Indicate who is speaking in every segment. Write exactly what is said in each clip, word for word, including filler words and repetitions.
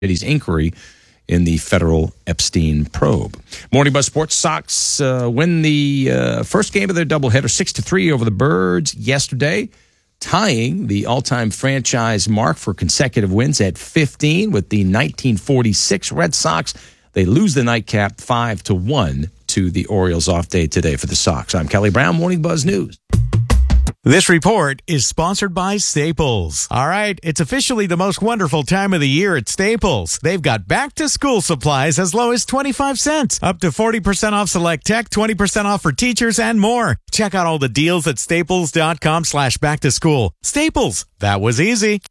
Speaker 1: Committee's inquiry in the federal Epstein probe. Morning Buzz Sports. Sox uh, win the uh, first game of their doubleheader six to three over the Birds yesterday, tying the all-time franchise mark for consecutive wins at fifteen with the nineteen forty-six Red Sox. They lose the nightcap five to one to the Orioles. Off day today for the Sox. I'm Kelly Brown, Morning Buzz News.
Speaker 2: This report is sponsored by Staples. All right, it's officially the most wonderful time of the year at Staples. They've got back-to-school supplies as low as twenty-five cents, up to forty percent off select tech, twenty percent off for teachers, and more. Check out all the deals at staples.com slash back-to-school. Staples, that was easy.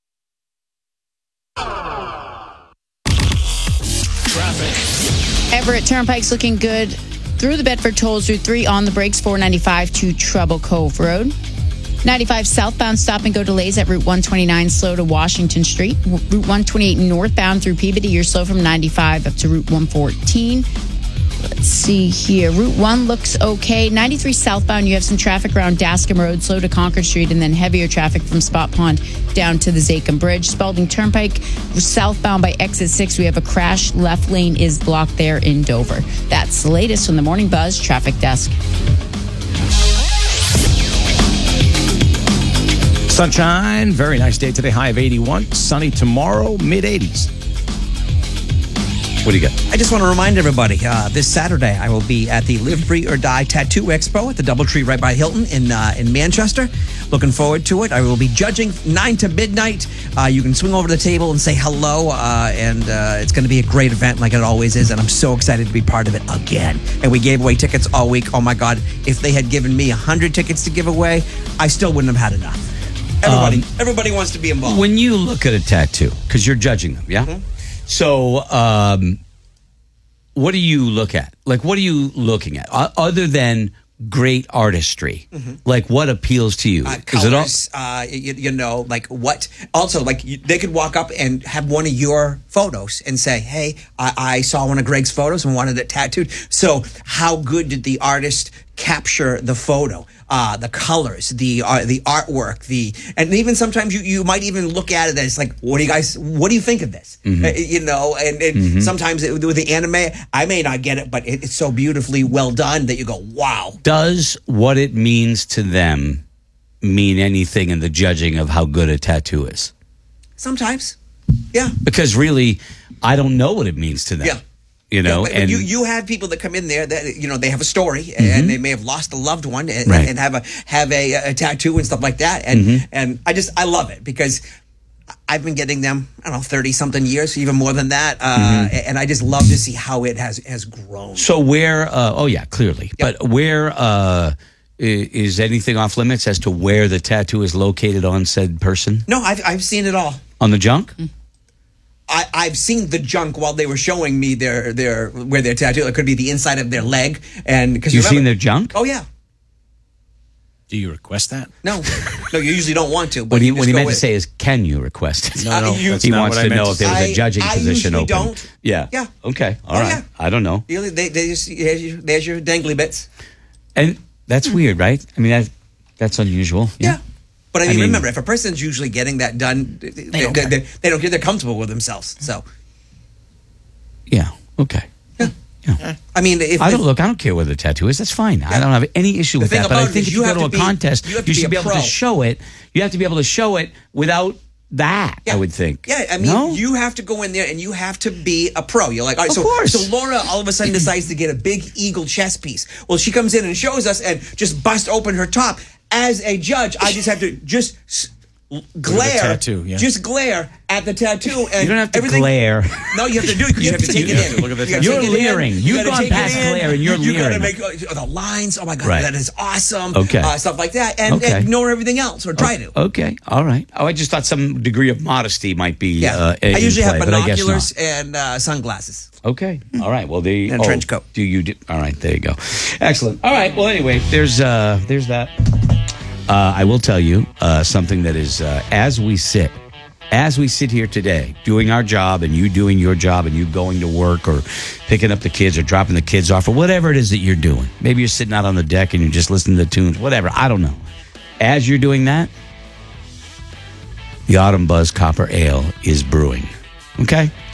Speaker 3: Traffic. Everett Turnpike's looking good through the Bedford Tolls, Route three on the brakes, four ninety-five to Treble Cove Road. ninety-five southbound stop and go delays at Route one twenty-nine, slow to Washington Street. Route one twenty-eight northbound through Peabody, you're slow from ninety-five up to Route one fourteen. Let's see here. Route one looks okay. ninety-three southbound, you have some traffic around Dascom Road, slow to Concord Street, and then heavier traffic from Spot Pond down to the Zachem Bridge. Spalding Turnpike, southbound by exit six, we have a crash. Left lane is blocked there in Dover. That's the latest from the Morning Buzz Traffic Desk.
Speaker 1: Sunshine, very nice day today, high of eighty-one. Sunny tomorrow, mid eighties. What do you got?
Speaker 4: I just want to remind everybody, uh, this Saturday I will be at the Live Free or Die Tattoo Expo at the Doubletree right by Hilton in uh, in Manchester. Looking forward to it. I will be judging nine to midnight. Uh, you can swing over to the table and say hello, uh, and uh, it's going to be a great event like it always is, and I'm so excited to be part of it again. And we gave away tickets all week. Oh my God, if they had given me one hundred tickets to give away, I still wouldn't have had enough. Everybody, um, everybody wants to be involved.
Speaker 5: When you look at a tattoo, because you're judging them, yeah? Mm-hmm. So, um, what do you look at? Like, what are you looking at? Uh, other than great artistry, mm-hmm. like what appeals to you?
Speaker 4: Uh, colors, Is it all- uh, you, you know, like what? Also, like you, they could walk up and have one of your photos and say, "Hey, I, I saw one of Greg's photos and wanted it tattooed." So, how good did the artist capture the photo? Uh, the colors, the uh, the artwork, the and even sometimes you, you might even look at it as like, what do you guys, what do you think of this? Mm-hmm. Uh, you know, and, and mm-hmm. sometimes it, with the anime, I may not get it, but it, it's so beautifully well done that you go, wow.
Speaker 5: Does what it means to them mean anything in the judging of how good a tattoo is?
Speaker 4: Sometimes, yeah.
Speaker 5: Because really, I don't know what it means to them.
Speaker 4: Yeah.
Speaker 5: You know,
Speaker 4: yeah,
Speaker 5: and
Speaker 4: you, you have people that come in there that, you know, they have a story mm-hmm. and they may have lost a loved one and, right. and have a have a, a tattoo and stuff like that. And mm-hmm. and I just, I love it because I've been getting them, I don't know, thirty something years, even more than that. Uh, mm-hmm. And I just love to see how it has, has grown.
Speaker 5: So where, uh, oh yeah, clearly. Yep. But where uh, is anything off limits as to where the tattoo is located on said person?
Speaker 4: No, I've, I've seen it all.
Speaker 5: On the junk? Mm-hmm.
Speaker 4: I, I've seen the junk while they were showing me their their where their tattoo. It could be the inside of their leg, and because
Speaker 5: you've seen their junk.
Speaker 4: Oh yeah.
Speaker 1: Do you request that?
Speaker 4: No, no. You usually don't want to. But
Speaker 5: what he,
Speaker 4: you
Speaker 5: what he meant
Speaker 4: with.
Speaker 5: to say is, can you request it?
Speaker 1: No, no.
Speaker 4: Uh, you,
Speaker 1: that's
Speaker 5: he
Speaker 1: not
Speaker 5: wants
Speaker 1: what I
Speaker 5: to know
Speaker 1: to
Speaker 5: if there was a judging
Speaker 4: I,
Speaker 5: position
Speaker 4: I
Speaker 5: open.
Speaker 4: Don't.
Speaker 5: Yeah.
Speaker 4: Yeah.
Speaker 5: Okay. All
Speaker 4: oh,
Speaker 5: right.
Speaker 4: Yeah.
Speaker 5: I don't know.
Speaker 4: They, they, they just, there's, your, there's your dangly bits.
Speaker 5: And that's mm. weird, right? I mean, that, that's unusual.
Speaker 4: Yeah. yeah. But I mean, I mean, remember, if a person's usually getting that done, they, they, don't, they, they, they don't get, they're comfortable with themselves. So.
Speaker 5: Yeah. Okay.
Speaker 4: Yeah.
Speaker 5: Yeah.
Speaker 4: I mean, if
Speaker 5: I don't look. I don't care where the tattoo is. That's fine. Yeah. I don't have any issue with that. But I think if you, you go to a be, contest, you, you should be, be able pro. to show it. You have to be able to show it without that. Yeah. I would think.
Speaker 4: Yeah. I mean, no? you have to go in there and you have to be a pro. You're like, all right.
Speaker 5: Of
Speaker 4: So,
Speaker 5: course.
Speaker 4: so Laura all of a sudden decides to get a big eagle chest piece. Well, she comes in and shows us and just bust open her top. As a judge, I just have to just. Glare,
Speaker 1: tattoo, yeah.
Speaker 4: just glare at the tattoo, and
Speaker 5: you don't have to
Speaker 4: everything,
Speaker 5: glare.
Speaker 4: No, you have to do it because you have to take
Speaker 1: you
Speaker 4: it in.
Speaker 1: Look at the
Speaker 4: you
Speaker 5: You're leering. You've you gone past glare, and you're
Speaker 4: you
Speaker 5: leering.
Speaker 4: You got to make uh, the lines. Oh my God,
Speaker 5: right.
Speaker 4: that is awesome.
Speaker 5: Okay,
Speaker 4: uh, stuff like that, and,
Speaker 5: okay.
Speaker 4: and ignore everything else or try
Speaker 5: oh,
Speaker 4: to.
Speaker 5: Okay, all right. Oh, I just thought some degree of modesty might be.
Speaker 4: Yeah,
Speaker 5: uh,
Speaker 4: I usually
Speaker 5: play,
Speaker 4: have binoculars
Speaker 5: but I guess not.
Speaker 4: and uh, sunglasses.
Speaker 5: Okay, all right. Well, the
Speaker 4: and
Speaker 5: oh,
Speaker 4: a trench coat.
Speaker 5: Do you? Do, all right, there you go. Excellent. All right. Well, anyway, there's uh, there's that. Uh, I will tell you uh, something that is uh, as we sit. As we sit here today, doing our job and you doing your job and you going to work or picking up the kids or dropping the kids off or whatever it is that you're doing. Maybe you're sitting out on the deck and you're just listening to tunes, whatever. I don't know. As you're doing that, the Autumn Buzz Copper Ale is brewing. Okay?